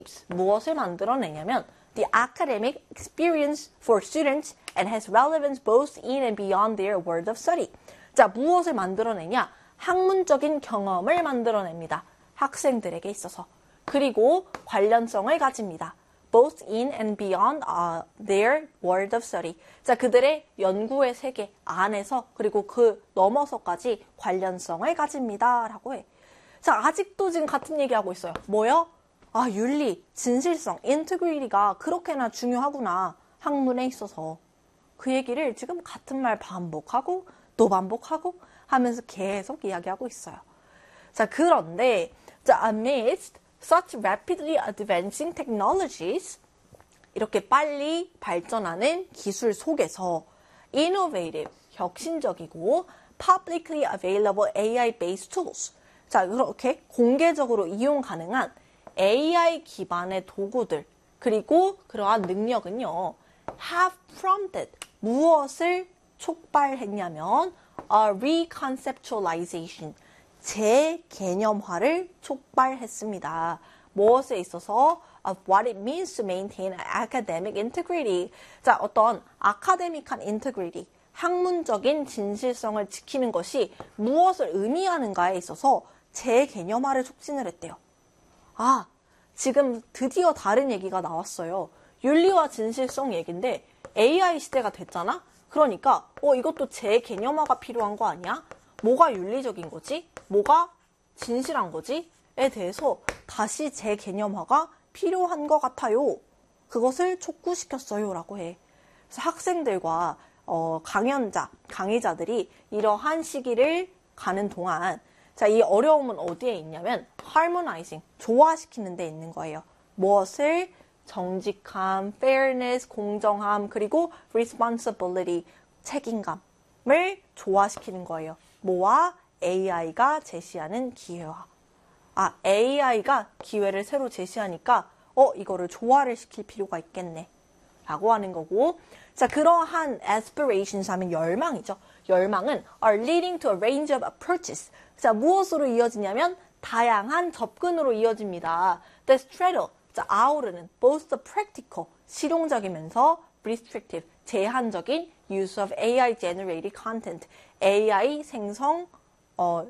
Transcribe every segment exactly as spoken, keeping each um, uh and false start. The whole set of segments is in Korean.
무엇을 만들어내냐면 the academic experience for students and has relevance both in and beyond their world of study. 자, 무엇을 만들어내냐? 학문적인 경험을 만들어냅니다. 학생들에게 있어서. 그리고 관련성을 가집니다. both in and beyond uh, their world of study. 자, 그들의 연구의 세계 안에서 그리고 그 넘어서까지 관련성을 가집니다. 라고 해. 자, 아직도 지금 같은 얘기하고 있어요. 뭐요? 아, 윤리, 진실성, 인테그리티가 그렇게나 중요하구나. 학문에 있어서. 그 얘기를 지금 같은 말 반복하고 또 반복하고 하면서 계속 이야기하고 있어요. 자, 그런데 자, amidst such rapidly advancing technologies, 이렇게 빨리 발전하는 기술 속에서 innovative, 혁신적이고 publicly available 에이아이-based tools, 자, 이렇게 공개적으로 이용 가능한 에이아이 기반의 도구들, 그리고 그러한 능력은요, have prompted, 무엇을 촉발했냐면 a reconceptualization, 재개념화를 촉발했습니다. 무엇에 있어서 of what it means to maintain academic integrity. 자, 어떤 아카데믹한 integrity, 학문적인 진실성을 지키는 것이 무엇을 의미하는가에 있어서 재개념화를 촉진을 했대요. 아, 지금 드디어 다른 얘기가 나왔어요. 윤리와 진실성 얘기인데 에이아이 시대가 됐잖아? 그러니까 어 이것도 재개념화가 필요한 거 아니야? 뭐가 윤리적인 거지? 뭐가 진실한 거지? 에 대해서 다시 재개념화가 필요한 것 같아요. 그것을 촉구시켰어요. 라고 해. 그래서 학생들과 어, 강연자, 강의자들이 이러한 시기를 가는 동안 자, 이 어려움은 어디에 있냐면 harmonizing, 조화시키는 데 있는 거예요. 무엇을? 정직함, fairness, 공정함, 그리고 responsibility, 책임감을 조화시키는 거예요. 뭐와? 에이아이가 제시하는 기회와. 아, 에이아이가 기회를 새로 제시하니까 어, 이거를 조화를 시킬 필요가 있겠네. 라고 하는 거고. 자, 그러한 aspirations 하면 열망이죠. 열망은 are leading to a range of approaches. 자, 무엇으로 이어지냐면 다양한 접근으로 이어집니다. The straddle, 자, 아우르는 both the practical, 실용적이면서 restrictive, 제한적인 use of 에이아이 generated content, 에이아이 생성 어,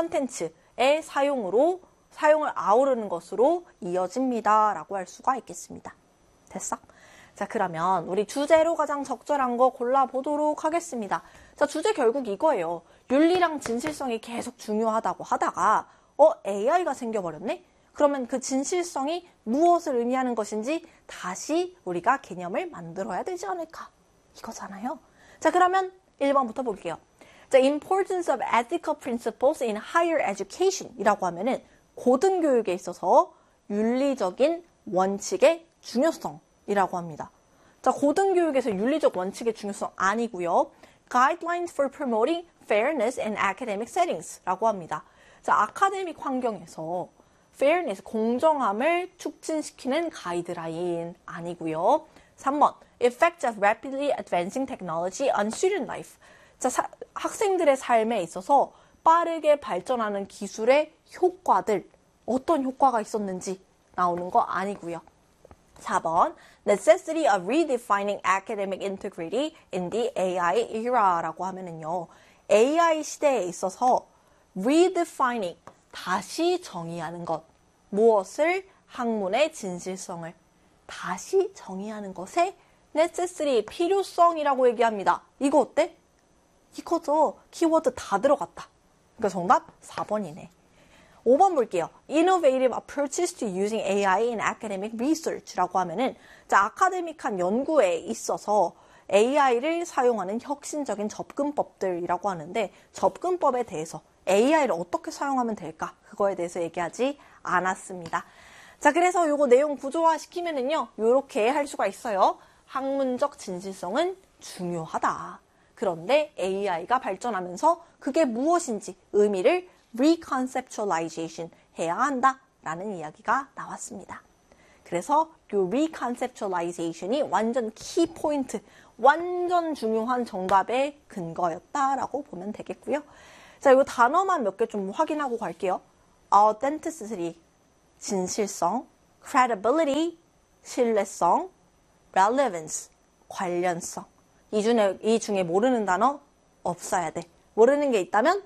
컨텐츠의 사용으로 사용을 아우르는 것으로 이어집니다. 라고 할 수가 있겠습니다. 됐어? 자, 그러면 우리 주제로 가장 적절한 거 골라보도록 하겠습니다. 자, 주제 결국 이거예요. 윤리랑 진실성이 계속 중요하다고 하다가 어, 에이아이가 생겨버렸네? 그러면 그 진실성이 무엇을 의미하는 것인지 다시 우리가 개념을 만들어야 되지 않을까? 이거잖아요. 자, 그러면 일 번부터 볼게요. 자, importance of ethical principles in higher education 이라고 하면은 고등교육에 있어서 윤리적인 원칙의 중요성이라고 합니다. 자, 고등교육에서 윤리적 원칙의 중요성 아니고요. Guidelines for promoting fairness in academic settings 라고 합니다. 자, 아카데믹 환경에서 fairness, 공정함을 촉진시키는 가이드라인 아니고요. 삼 번, effect of rapidly advancing technology on student life. 자, 사, 학생들의 삶에 있어서 빠르게 발전하는 기술의 효과들, 어떤 효과가 있었는지 나오는 거 아니고요. 사 번, necessity of redefining academic integrity in the 에이아이 era라고 하면은요, 에이아이 시대에 있어서 redefining, 다시 정의하는 것, 무엇을? 학문의 진실성을 다시 정의하는 것에 necessary, 필요성이라고 얘기합니다. 이거 어때? 이거죠. 키워드 다 들어갔다. 그러니까 정답 사 번이네. 오 번 볼게요. Innovative approaches to using 에이아이 in academic research라고 하면은 자, 아카데믹한 연구에 있어서 에이아이를 사용하는 혁신적인 접근법들이라고 하는데 접근법에 대해서 에이아이를 어떻게 사용하면 될까? 그거에 대해서 얘기하지 않았습니다. 자, 그래서 요거 내용 구조화 시키면은요, 요렇게 할 수가 있어요. 학문적 진실성은 중요하다. 그런데 에이아이가 발전하면서 그게 무엇인지 의미를 reconceptualization 해야 한다라는 이야기가 나왔습니다. 그래서 이 reconceptualization이 완전 키포인트, 완전 중요한 정답의 근거였다라고 보면 되겠고요. 자, 이 단어만 몇 개 좀 확인하고 갈게요. authenticity, 진실성, credibility, 신뢰성, relevance, 관련성. 이 중에, 이 중에 모르는 단어 없어야 돼. 모르는 게 있다면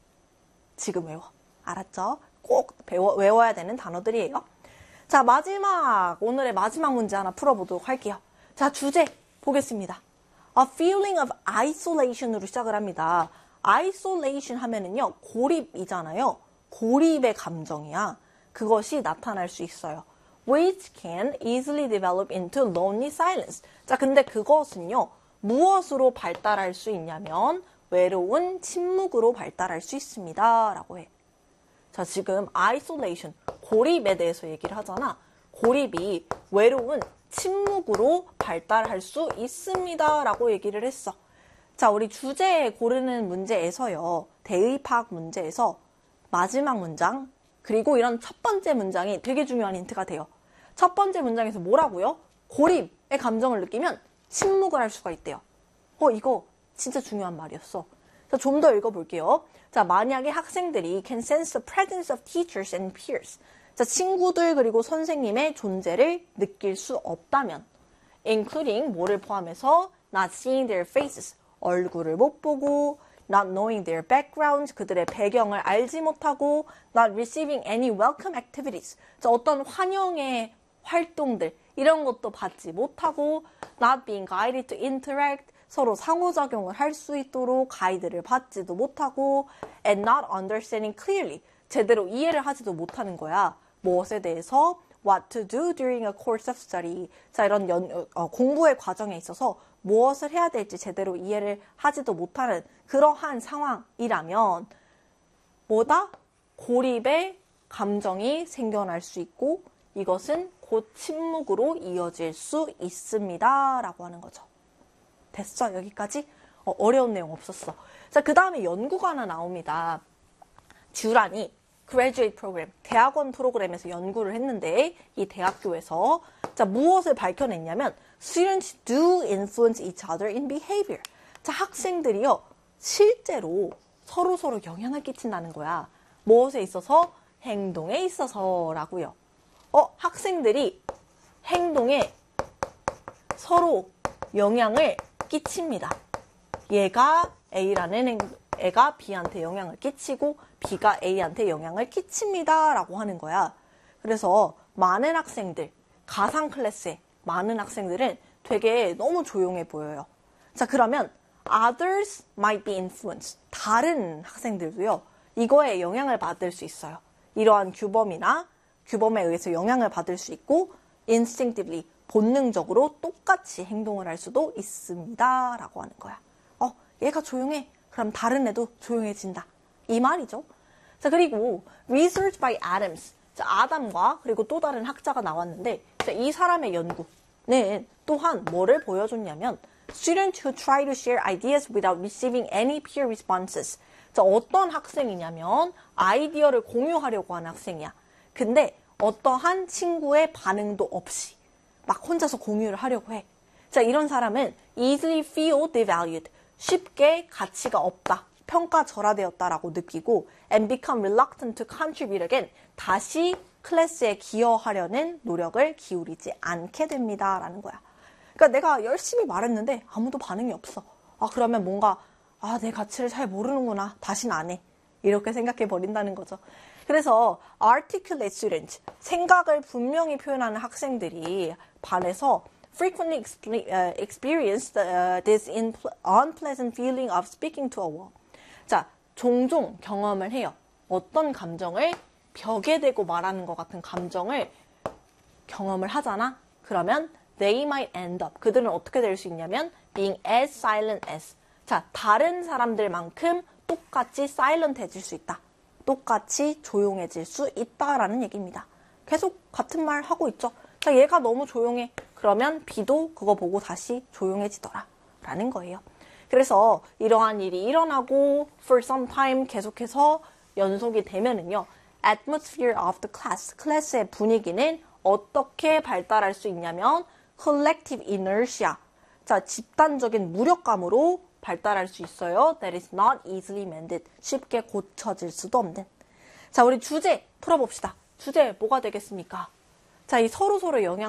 지금 외워. 알았죠? 꼭 배워, 외워야 되는 단어들이에요. 자, 마지막, 오늘의 마지막 문제 하나 풀어보도록 할게요. 자, 주제 보겠습니다. A feeling of isolation으로 시작을 합니다. isolation 하면은요, 고립이잖아요. 고립의 감정이야. 그것이 나타날 수 있어요. Which can easily develop into lonely silence. 자, 근데 그것은요, 무엇으로 발달할 수 있냐면, 외로운 침묵으로 발달할 수 있습니다. 라고 해. 자, 지금 isolation, 고립에 대해서 얘기를 하잖아. 고립이 외로운 침묵으로 발달할 수 있습니다. 라고 얘기를 했어. 자, 우리 주제 고르는 문제에서요. 대의파악 문제에서 마지막 문장, 그리고 이런 첫 번째 문장이 되게 중요한 힌트가 돼요. 첫 번째 문장에서 뭐라고요? 고립의 감정을 느끼면 침묵을 할 수가 있대요. 어, 이거 진짜 중요한 말이었어. 자, 좀 더 읽어볼게요. 자, 만약에 학생들이 can sense the presence of teachers and peers. 자, 친구들 그리고 선생님의 존재를 느낄 수 없다면 including 뭐를 포함해서 not seeing their faces. 얼굴을 못 보고 not knowing their backgrounds. 그들의 배경을 알지 못하고 not receiving any welcome activities. 자, 어떤 환영의 활동들 이런 것도 받지 못하고 not being guided to interact. 서로 상호작용을 할 수 있도록 가이드를 받지도 못하고 and not understanding clearly. 제대로 이해를 하지도 못하는 거야. 무엇에 대해서 what to do during a course of study. 자, 이런 연, 어, 공부의 과정에 있어서 무엇을 해야 될지 제대로 이해를 하지도 못하는 그러한 상황이라면 뭐다? 고립의 감정이 생겨날 수 있고 이것은 곧 침묵으로 이어질 수 있습니다. 라고 하는 거죠. 됐어? 여기까지? 어, 어려운 내용 없었어. 자, 그 다음에 연구가 하나 나옵니다. 듀란이 graduate program, 대학원 프로그램에서 연구를 했는데 이 대학교에서 자, 무엇을 밝혀냈냐면 students do influence each other in behavior. 자, 학생들이요. 실제로 서로 서로 영향을 끼친다는 거야. 무엇에 있어서? 행동에 있어서라고요. 어, 학생들이 행동에 서로 영향을 끼칩니다. 얘가 A라는 애가 B한테 영향을 끼치고 B가 A한테 영향을 끼칩니다. 라고 하는 거야. 그래서 많은 학생들, 가상 클래스의 많은 학생들은 되게 너무 조용해 보여요. 자, 그러면 others might be influenced. 다른 학생들도요. 이거에 영향을 받을 수 있어요. 이러한 규범이나 규범에 의해서 영향을 받을 수 있고 instinctively, 본능적으로 똑같이 행동을 할 수도 있습니다. 라고 하는 거야. 어, 얘가 조용해. 그럼 다른 애도 조용해진다. 이 말이죠. 자, 그리고 research by Adams. 자, 아담과 그리고 또 다른 학자가 나왔는데 자, 이 사람의 연구는 또한 뭐를 보여줬냐면 students who try to share ideas without receiving any peer responses. 자, 어떤 학생이냐면 아이디어를 공유하려고 하는 학생이야. 근데 어떠한 친구의 반응도 없이 막 혼자서 공유를 하려고 해. 자, 이런 사람은 easily feel devalued. 쉽게 가치가 없다. 평가절하되었다라고 느끼고 and become reluctant to contribute again. 다시 클래스에 기여하려는 노력을 기울이지 않게 됩니다. 라는 거야. 그러니까 내가 열심히 말했는데 아무도 반응이 없어. 아, 그러면 뭔가 아, 내 가치를 잘 모르는구나. 다신 안 해. 이렇게 생각해 버린다는 거죠. 그래서 articulate students, 생각을 분명히 표현하는 학생들이 반에서 frequently experience this unpleasant feeling of speaking to a wall. 자, 종종 경험을 해요. 어떤 감정을 벽에 대고 말하는 것 같은 감정을 경험을 하잖아. 그러면 they might end up. 그들은 어떻게 될 수 있냐면 being as silent as. 자, 다른 사람들만큼 똑같이 silent해질 수 있다. 똑같이 조용해질 수 있다라는 얘기입니다. 계속 같은 말 하고 있죠. 자, 얘가 너무 조용해. 그러면 B도 그거 보고 다시 조용해지더라. 라는 거예요. 그래서 이러한 일이 일어나고 for some time 계속해서 연속이 되면은요. atmosphere of the class, 클래스의 분위기는 어떻게 발달할 수 있냐면 collective inertia, 자, 집단적인 무력감으로 발달할 수 있어요. That is not easily mended. 쉽게 고쳐질 수도 없는. 자, 우리 주제 풀어봅시다. 주제 뭐가 되겠습니까? 자, 이 서로서로 영향